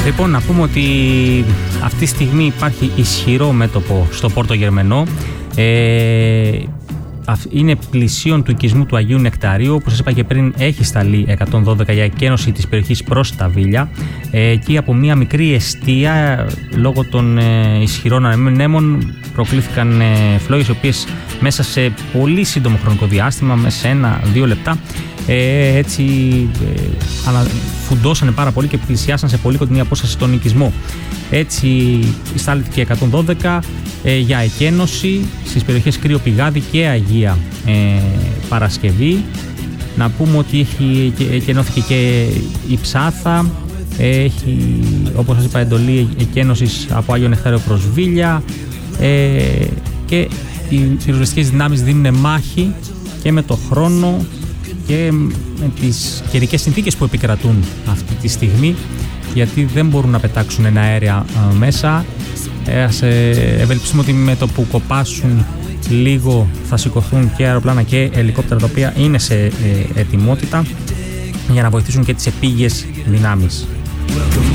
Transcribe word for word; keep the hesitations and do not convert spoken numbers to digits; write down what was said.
Λοιπόν, να πούμε ότι αυτή τη στιγμή υπάρχει ισχυρό μέτωπο στο Πόρτο Γερμενό. Ε, είναι πλησίον του οικισμού του Αγίου Νεκταρίου. Όπως σας είπα και πριν, έχει σταλεί εκατόν δώδεκα για εκένωση της περιοχής προς τα Βίλια. Ε, εκεί από μια μικρή εστία, λόγω των ε, ισχυρών ανεμών, προκλήθηκαν ε, φλόγες, οι οποίες μέσα σε πολύ σύντομο χρονικό διάστημα, μέσα σε ένα-δύο λεπτά, Ε, έτσι ε, φουντώσανε πάρα πολύ και πλησιάσαν σε πολύ κοντινή απόσταση στον οικισμό. Έτσι στάλθηκε εκατόν δώδεκα ε, για εκένωση στις περιοχές Κρύο Πηγάδι και Αγία ε, Παρασκευή. Να πούμε ότι έχει, εκενώθηκε και η Ψάθα, έχει, όπως σας είπα, εντολή εκένωσης από Άγιο Νεκτάριο προς Βίλια, ε, και οι πυροσβεστικές δυνάμεις δίνουν μάχη και με το χρόνο και με τις καιρικές συνθήκες που επικρατούν αυτή τη στιγμή, γιατί δεν μπορούν να πετάξουν ένα αέρια ε, μέσα. Ας ε, ευελπιστούμε ότι με το που κοπάσουν λίγο θα σηκωθούν και αεροπλάνα και ελικόπτερα, τα οποία είναι σε ε, ετοιμότητα για να βοηθήσουν και τις επίγειες δυνάμεις.